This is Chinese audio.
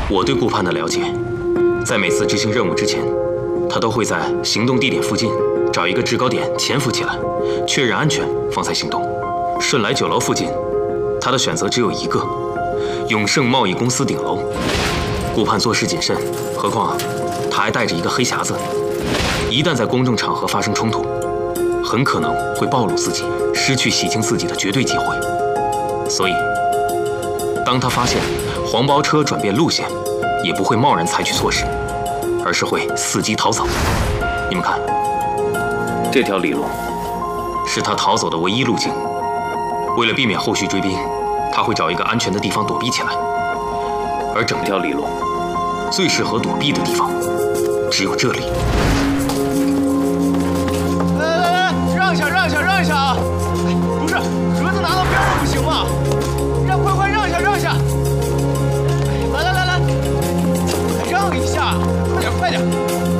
我对顾盼的了解，在每次执行任务之前，他都会在行动地点附近找一个制高点潜伏起来，确认安全方才行动。顺来酒楼附近，他的选择只有一个：永盛贸易公司顶楼。顾盼做事谨慎，何况他还带着一个黑匣子，一旦在公众场合发生冲突，很可能会暴露自己，失去洗清自己的绝对机会。所以，当他发现黄包车转变路线，也不会贸然采取措施，而是会伺机逃走。你们看，这条里路是他逃走的唯一路径。为了避免后续追兵，他会找一个安全的地方躲避起来。而整条里路最适合躲避的地方，只有这里。 来，让一下，让一下，让一下啊！不是，盒子拿到边上不行吗？快让一下，让一下！来，让一下，快点！